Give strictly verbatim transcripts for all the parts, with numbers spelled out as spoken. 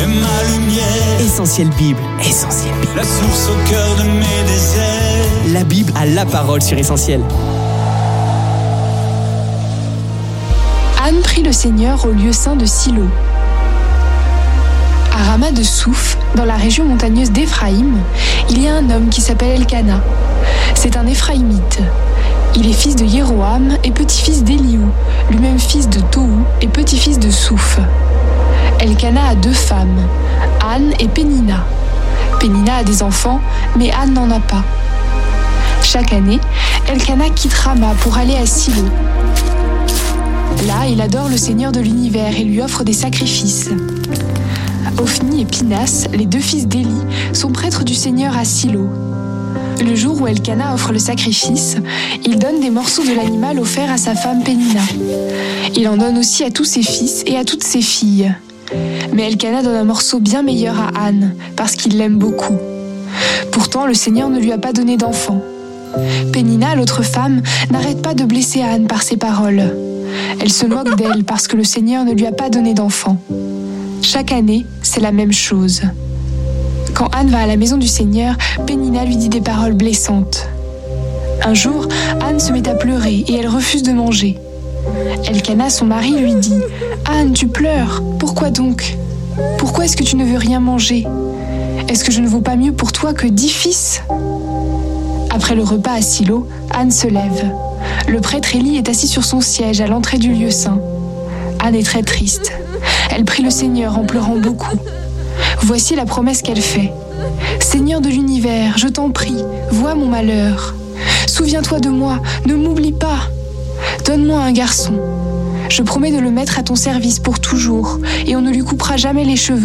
est ma lumière. Essentiel Bible, Essentiel Bible. La source au cœur de mes déserts. La Bible a la parole sur Essentiel. Anne prit le Seigneur au lieu saint de Silo. À Rama de Souf, dans la région montagneuse d'Éphraïm, il y a un homme qui s'appelle Elkana. C'est un Éphraïmite. Il est fils de Jéroham et petit-fils d'Éliou, lui-même fils de Tohu et petit-fils de Souf. Elkana a deux femmes, Anne et Pénina. Pénina a des enfants, mais Anne n'en a pas. Chaque année, Elkana quitte Rama pour aller à Silo. Là, il adore le Seigneur de l'univers et lui offre des sacrifices. Ophni et Pinas, les deux fils d'Élie, sont prêtres du Seigneur à Silo. Le jour où Elkana offre le sacrifice, il donne des morceaux de l'animal offert à sa femme Pénina. Il en donne aussi à tous ses fils et à toutes ses filles. Mais Elkana donne un morceau bien meilleur à Anne, parce qu'il l'aime beaucoup. Pourtant, le Seigneur ne lui a pas donné d'enfant. Pénina, l'autre femme, n'arrête pas de blesser Anne par ses paroles. Elle se moque d'elle parce que le Seigneur ne lui a pas donné d'enfant. Chaque année, c'est la même chose. Quand Anne va à la maison du Seigneur, Pénina lui dit des paroles blessantes. Un jour, Anne se met à pleurer et elle refuse de manger. Elkana, son mari, lui dit « Anne, tu pleures, pourquoi donc ? Pourquoi est-ce que tu ne veux rien manger ? Est-ce que je ne vaux pas mieux pour toi que dix fils ?» Après le repas à Silo, Anne se lève. Le prêtre Élie est assis sur son siège à l'entrée du lieu saint. Anne est très triste. Elle prie le Seigneur en pleurant beaucoup. Voici la promesse qu'elle fait. « Seigneur de l'univers, je t'en prie, vois mon malheur. Souviens-toi de moi, ne m'oublie pas. Donne-moi un garçon. Je promets de le mettre à ton service pour toujours, et on ne lui coupera jamais les cheveux. »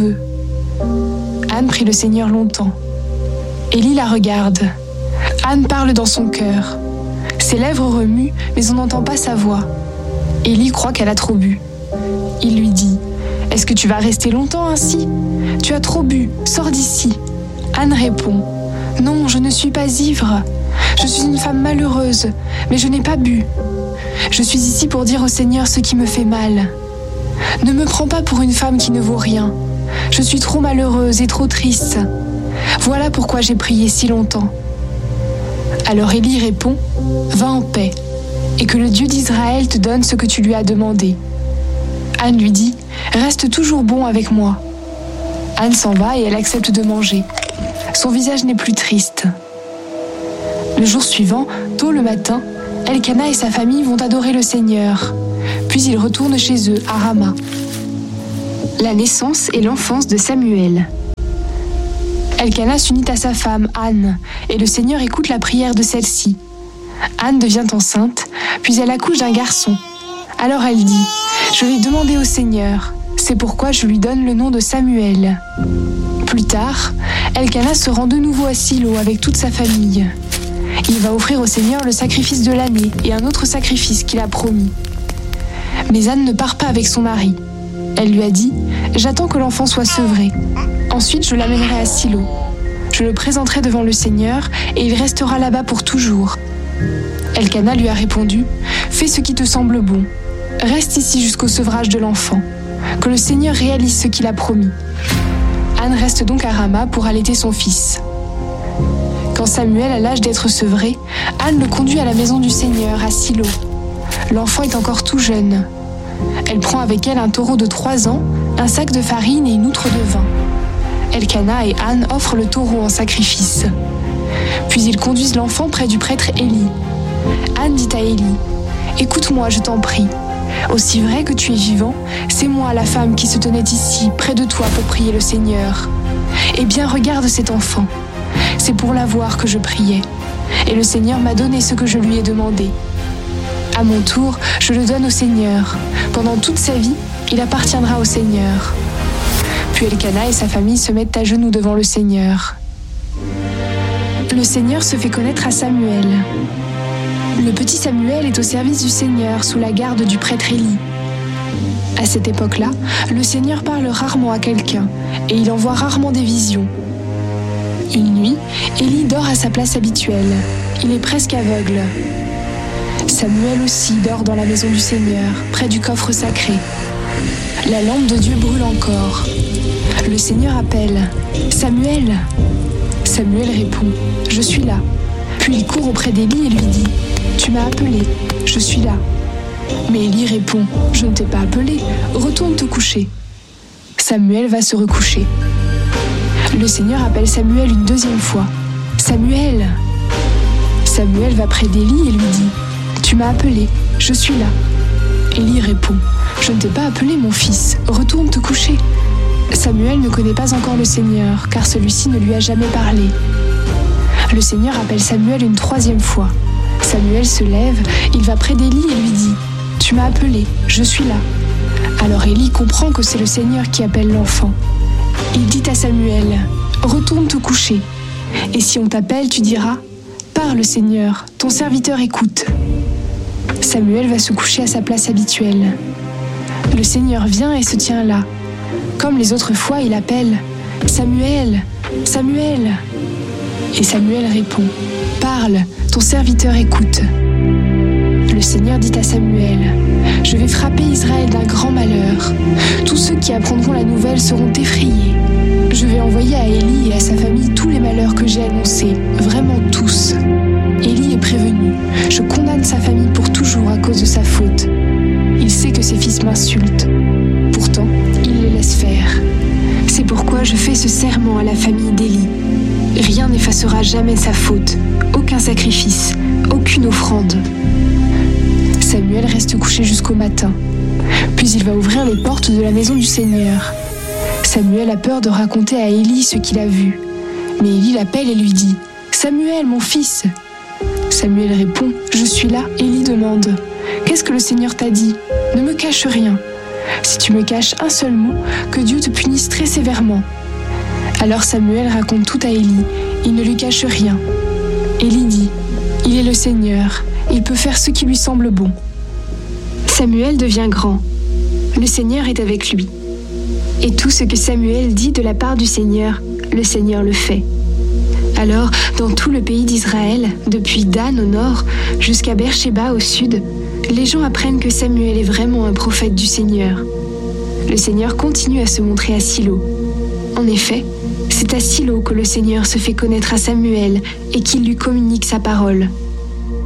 Anne prie le Seigneur longtemps. Élie la regarde. Anne parle dans son cœur. Ses lèvres remuent, mais on n'entend pas sa voix. Élie croit qu'elle a trop bu. Il lui dit « Est-ce que tu vas rester longtemps ainsi ? Tu as trop bu, sors d'ici. » Anne répond « Non, je ne suis pas ivre. Je suis une femme malheureuse, mais je n'ai pas bu. Je suis ici pour dire au Seigneur ce qui me fait mal. Ne me prends pas pour une femme qui ne vaut rien. Je suis trop malheureuse et trop triste. Voilà pourquoi j'ai prié si longtemps. » Alors Élie répond « Va en paix, et que le Dieu d'Israël te donne ce que tu lui as demandé. » Anne lui dit « Reste toujours bon avec moi. » Anne s'en va et elle accepte de manger. Son visage n'est plus triste. Le jour suivant, tôt le matin, Elkana et sa famille vont adorer le Seigneur. Puis ils retournent chez eux, à Rama. La naissance et l'enfance de Samuel. Elkana s'unit à sa femme, Anne, et le Seigneur écoute la prière de celle-ci. Anne devient enceinte, puis elle accouche d'un garçon. Alors elle dit « Je vais demander au Seigneur, c'est pourquoi je lui donne le nom de Samuel. » Plus tard, Elkana se rend de nouveau à Silo avec toute sa famille. Il va offrir au Seigneur le sacrifice de l'année et un autre sacrifice qu'il a promis. Mais Anne ne part pas avec son mari. Elle lui a dit « J'attends que l'enfant soit sevré. Ensuite, je l'amènerai à Silo. Je le présenterai devant le Seigneur et il restera là-bas pour toujours. » Elkana lui a répondu « Fais ce qui te semble bon. Reste ici jusqu'au sevrage de l'enfant. Que le Seigneur réalise ce qu'il a promis. » Anne reste donc à Rama pour allaiter son fils. Quand Samuel a l'âge d'être sevré, Anne le conduit à la maison du Seigneur, à Silo. L'enfant est encore tout jeune. Elle prend avec elle un taureau de trois ans, un sac de farine et une outre de vin. Elkana et Anne offrent le taureau en sacrifice. Puis ils conduisent l'enfant près du prêtre Élie. Anne dit à Élie « Écoute-moi, je t'en prie. Aussi vrai que tu es vivant, c'est moi la femme qui se tenait ici, près de toi, pour prier le Seigneur. Eh bien, regarde cet enfant. C'est pour l'avoir que je priais. Et le Seigneur m'a donné ce que je lui ai demandé. À mon tour, je le donne au Seigneur. Pendant toute sa vie, il appartiendra au Seigneur. » Puis Elkana et sa famille se mettent à genoux devant le Seigneur. Le Seigneur se fait connaître à Samuel. Le petit Samuel est au service du Seigneur sous la garde du prêtre Élie. À cette époque-là, le Seigneur parle rarement à quelqu'un et il envoie rarement des visions. Une nuit, Élie dort à sa place habituelle. Il est presque aveugle. Samuel aussi dort dans la maison du Seigneur, près du coffre sacré. La lampe de Dieu brûle encore. Le Seigneur appelle « Samuel !» Samuel répond « Je suis là !» Puis il court auprès d'Élie et lui dit « Tu m'as appelé, je suis là !» Mais Élie répond « Je ne t'ai pas appelé, retourne te coucher !» Samuel va se recoucher. Le Seigneur appelle Samuel une deuxième fois « Samuel !» Samuel va près d'Élie et lui dit « Tu m'as appelé, je suis là !» Élie répond « Je ne t'ai pas appelé mon fils, retourne te coucher !» Samuel ne connaît pas encore le Seigneur, car celui-ci ne lui a jamais parlé. Le Seigneur appelle Samuel une troisième fois. Samuel se lève, il va près d'Élie et lui dit « Tu m'as appelé, je suis là !» Alors Élie comprend que c'est le Seigneur qui appelle l'enfant. Il dit à Samuel « Retourne te coucher. Et si on t'appelle, tu diras « Parle Seigneur, ton serviteur écoute. » Samuel va se coucher à sa place habituelle. Le Seigneur vient et se tient là. Comme les autres fois, il appelle « Samuel, Samuel !» Et Samuel répond « Parle, ton serviteur écoute. » Le Seigneur dit à Samuel « Je vais frapper Israël d'un grand malheur. Tous ceux qui apprendront la nouvelle seront effrayés. Je vais envoyer à Élie et à sa famille tous les malheurs que j'ai annoncés, vraiment tous. Élie est prévenu. Je condamne sa famille pour toujours à cause de sa faute. Il sait que ses fils m'insultent. Pourtant, il les laisse faire. C'est pourquoi je fais ce serment à la famille d'Élie. Rien n'effacera jamais sa faute, aucun sacrifice, aucune offrande. » Samuel reste couché jusqu'au matin. Puis il va ouvrir les portes de la maison du Seigneur. Samuel a peur de raconter à Élie ce qu'il a vu. Mais Élie l'appelle et lui dit « Samuel, mon fils !» Samuel répond « Je suis là. » Élie demande « Qu'est-ce que le Seigneur t'a dit ? Ne me cache rien. Si tu me caches un seul mot, que Dieu te punisse très sévèrement. » Alors Samuel raconte tout à Élie. Il ne lui cache rien. Élie dit « Il est le Seigneur. Il peut faire ce qui lui semble bon. » Samuel devient grand. Le Seigneur est avec lui. Et tout ce que Samuel dit de la part du Seigneur, le Seigneur le fait. Alors, dans tout le pays d'Israël, depuis Dan au nord jusqu'à Beersheba au sud, les gens apprennent que Samuel est vraiment un prophète du Seigneur. Le Seigneur continue à se montrer à Silo. En effet, c'est à Silo que le Seigneur se fait connaître à Samuel et qu'il lui communique sa parole.